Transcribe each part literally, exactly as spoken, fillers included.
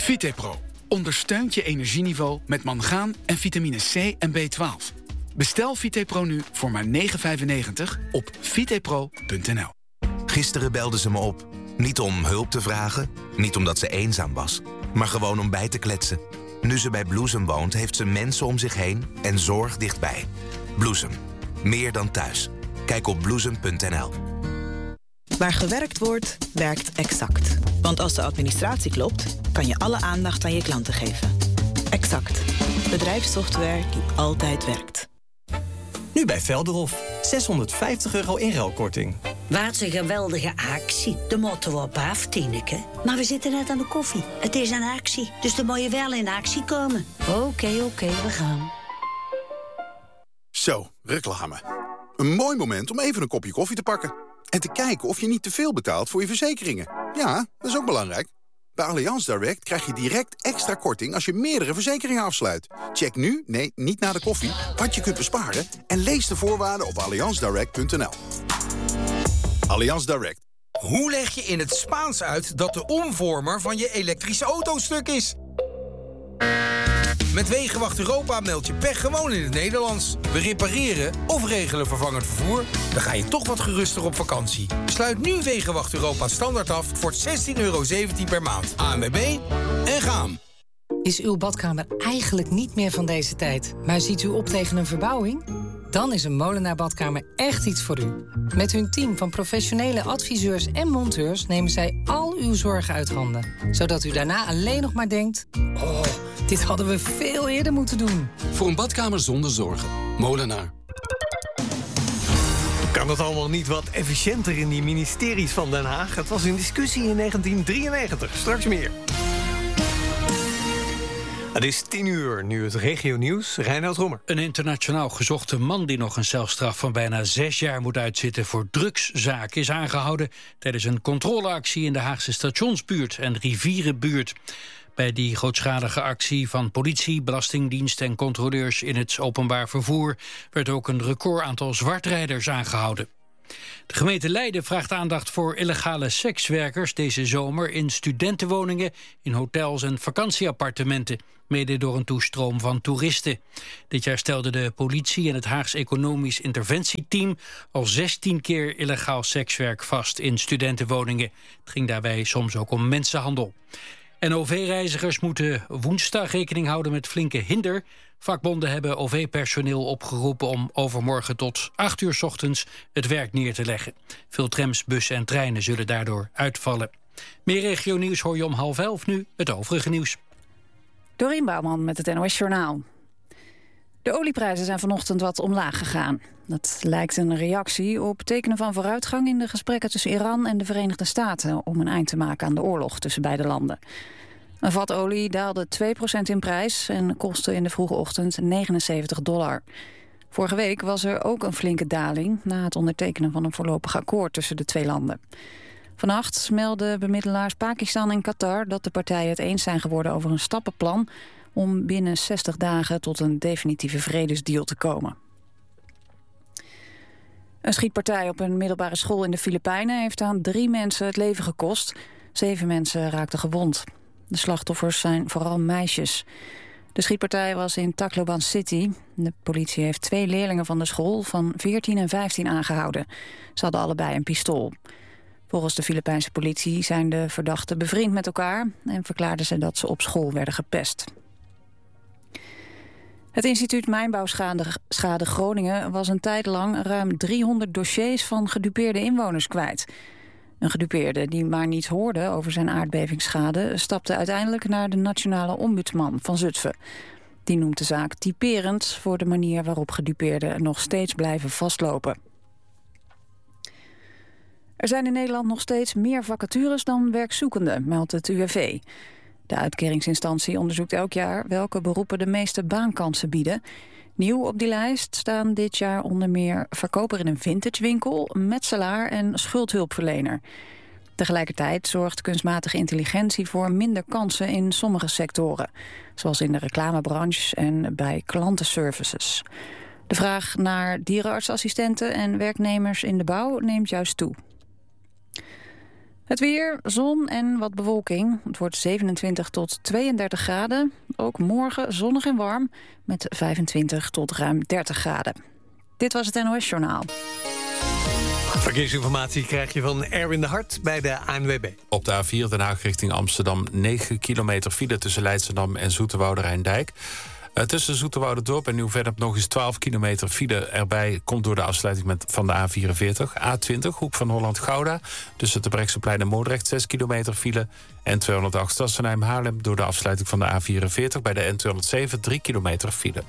Vitepro ondersteunt je energieniveau met mangaan en vitamine C en B twaalf. Bestel Vitepro nu voor maar negen vijfennegentig op vitepro punt n l. Gisteren belde ze me op. Niet om hulp te vragen, niet omdat ze eenzaam was, maar gewoon om bij te kletsen. Nu ze bij Bloesem woont, heeft ze mensen om zich heen en zorg dichtbij. Bloesem. Meer dan thuis. Kijk op bloesem punt n l. Waar gewerkt wordt, werkt Exact. Want als de administratie klopt, kan je alle aandacht aan je klanten geven. Exact. Bedrijfssoftware die altijd werkt. Nu bij Velderhof. zeshonderdvijftig euro inruilkorting. Wat een geweldige actie. De moeten we op af, Tineke. Maar we zitten net aan de koffie. Het is een actie, dus dan moet je wel in actie komen. Oké, okay, oké, okay, we gaan. Zo, reclame. Een mooi moment om even een kopje koffie te pakken. En te kijken of je niet te veel betaalt voor je verzekeringen. Ja, dat is ook belangrijk. Bij Allianz Direct krijg je direct extra korting als je meerdere verzekeringen afsluit. Check nu, nee, niet na de koffie, wat je kunt besparen en lees de voorwaarden op allianz direct punt n l. Allianz Direct. Hoe leg je in het Spaans uit dat de omvormer van je elektrische auto stuk is? Met Wegenwacht Europa meld je pech gewoon in het Nederlands. We repareren of regelen vervangend vervoer. Dan ga je toch wat geruster op vakantie. Sluit nu Wegenwacht Europa standaard af voor zestien euro zeventien per maand. A N W B en gaan. Is uw badkamer eigenlijk niet meer van deze tijd, maar ziet u op tegen een verbouwing? Dan is een Molenaar Badkamer echt iets voor u. Met hun team van professionele adviseurs en monteurs nemen zij al uw zorgen uit handen. Zodat u daarna alleen nog maar denkt: oh, dit hadden we veel eerder moeten doen. Voor een badkamer zonder zorgen. Molenaar. Kan het allemaal niet wat efficiënter in die ministeries van Den Haag? Het was een discussie in negentien drieënnegentig. Straks meer. Het is tien uur, nu het regionieuws. Reinoud Rommer. Een internationaal gezochte man die nog een celstraf van bijna zes jaar moet uitzitten voor drugszaken is aangehouden tijdens een controleactie in de Haagse Stationsbuurt en Rivierenbuurt. Bij die grootschalige actie van politie, belastingdienst en controleurs in het openbaar vervoer werd ook een record aantal zwartrijders aangehouden. De gemeente Leiden vraagt aandacht voor illegale sekswerkers deze zomer in studentenwoningen, in hotels en vakantieappartementen, mede door een toestroom van toeristen. Dit jaar stelde de politie en het Haags Economisch Interventieteam al zestien keer illegaal sekswerk vast in studentenwoningen. Het ging daarbij soms ook om mensenhandel. En O V-reizigers moeten woensdag rekening houden met flinke hinder. Vakbonden hebben O V-personeel opgeroepen om overmorgen tot acht uur 's ochtends het werk neer te leggen. Veel trams, bussen en treinen zullen daardoor uitvallen. Meer regionieuws hoor je om half elf, nu het overige nieuws. Dorien Bouwman met het N O S Journaal. De olieprijzen zijn vanochtend wat omlaag gegaan. Dat lijkt een reactie op tekenen van vooruitgang in de gesprekken tussen Iran en de Verenigde Staten om een eind te maken aan de oorlog tussen beide landen. Een vat olie daalde twee procent in prijs en kostte in de vroege ochtend negenenzeventig dollar. Vorige week was er ook een flinke daling na het ondertekenen van een voorlopig akkoord tussen de twee landen. Vannacht melden bemiddelaars Pakistan en Qatar dat de partijen het eens zijn geworden over een stappenplan om binnen zestig dagen tot een definitieve vredesdeal te komen. Een schietpartij op een middelbare school in de Filipijnen heeft aan drie mensen het leven gekost. Zeven mensen raakten gewond. De slachtoffers zijn vooral meisjes. De schietpartij was in Tacloban City. De politie heeft twee leerlingen van de school van veertien en vijftien aangehouden. Ze hadden allebei een pistool. Volgens de Filipijnse politie zijn de verdachten bevriend met elkaar en verklaarden ze dat ze op school werden gepest. Het instituut Mijnbouwschade Schade Groningen was een tijd lang ruim driehonderd dossiers van gedupeerde inwoners kwijt. Een gedupeerde die maar niets hoorde over zijn aardbevingsschade stapte uiteindelijk naar de nationale ombudsman van Zutphen. Die noemt de zaak typerend voor de manier waarop gedupeerden nog steeds blijven vastlopen. Er zijn in Nederland nog steeds meer vacatures dan werkzoekenden, meldt het U W V. De uitkeringsinstantie onderzoekt elk jaar welke beroepen de meeste baankansen bieden. Nieuw op die lijst staan dit jaar onder meer verkoper in een vintagewinkel, metselaar en schuldhulpverlener. Tegelijkertijd zorgt kunstmatige intelligentie voor minder kansen in sommige sectoren, zoals in de reclamebranche en bij klantenservices. De vraag naar dierenartsassistenten en werknemers in de bouw neemt juist toe. Het weer, zon en wat bewolking. Het wordt zevenentwintig tot tweeëndertig graden. Ook morgen zonnig en warm met vijfentwintig tot ruim dertig graden. Dit was het N O S-journaal. Verkeersinformatie krijg je van Erwin de Hart bij de A N W B. Op de A vier Den Haag richting Amsterdam negen kilometer file tussen Leidschendam en Zoeterwoude Rijndijk. Uh, tussen Zoeterwoude-dorp en Nieuw-Vennep nog eens twaalf kilometer file erbij. Komt door de afsluiting met, van de A vierenveertig. A twintig, hoek van Holland-Gouda. Tussen de Brechtseplein en Moordrecht zes kilometer file. N tweehonderdacht Sassenheim-Haarlem door de afsluiting van de A vierenveertig. Bij de N tweehonderdzeven drie kilometer file.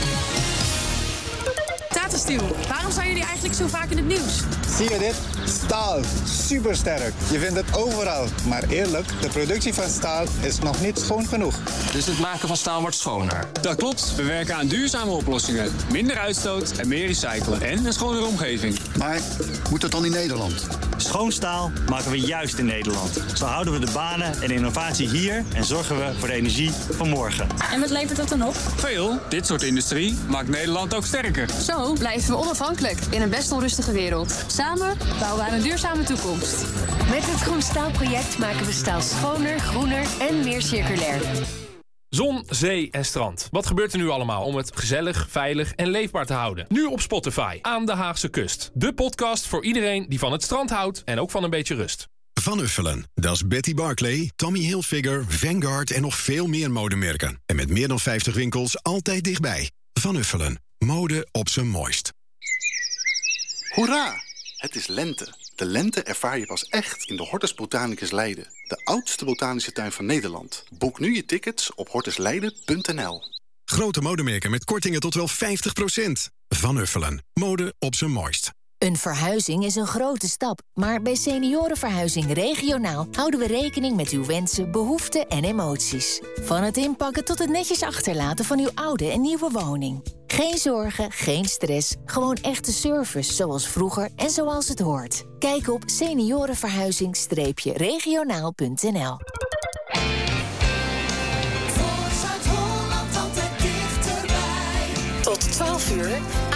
Tata Steel, waarom zijn jullie eigenlijk zo vaak in het nieuws? Zie je dit? Staal. Supersterk. Je vindt het overal. Maar eerlijk, de productie van staal is nog niet schoon genoeg. Dus het maken van staal wordt schoner? Dat klopt. We werken aan duurzame oplossingen. Minder uitstoot en meer recyclen. En een schonere omgeving. Maar moet dat dan in Nederland? Schoon staal maken we juist in Nederland. Zo houden we de banen en innovatie hier en zorgen we voor de energie van morgen. En wat levert dat dan op? Veel. Dit soort industrie maakt Nederland ook sterker. Zo blijven we onafhankelijk in een best onrustige wereld. Samen bouwen we aan een duurzame toekomst. Met het Groen Staalproject maken we staal schoner, groener en meer circulair. Zon, zee en strand. Wat gebeurt er nu allemaal om het gezellig, veilig en leefbaar te houden? Nu op Spotify, Aan de Haagse Kust. De podcast voor iedereen die van het strand houdt en ook van een beetje rust. Van Uffelen, dat is Betty Barclay, Tommy Hilfiger, Vanguard en nog veel meer modemerken. En met meer dan vijftig winkels altijd dichtbij. Van Uffelen, mode op zijn mooist. Hoera! Het is lente. De lente ervaar je pas echt in de Hortus Botanicus Leiden. De oudste botanische tuin van Nederland. Boek nu je tickets op hortus leiden punt n l. Grote modemerken met kortingen tot wel vijftig procent. Van Uffelen, mode op zijn mooist. Een verhuizing is een grote stap, maar bij Seniorenverhuizing Regionaal houden we rekening met uw wensen, behoeften en emoties. Van het inpakken tot het netjes achterlaten van uw oude en nieuwe woning. Geen zorgen, geen stress, gewoon echte service zoals vroeger en zoals het hoort. Kijk op seniorenverhuizing regionaal punt n l. Tot twaalf uur,